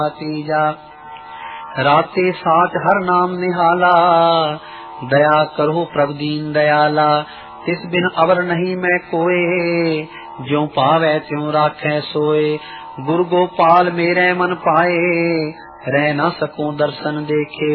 तीजा राते साच हर नाम निहाला, दया करो प्रभु दीन दयाला। तिस बिन अवर नहीं मैं कोय, ज्यों पावै त्यों राखै सोए। गुरु गोपाल मेरे मन पाए, रह न सकूं दर्शन देखे।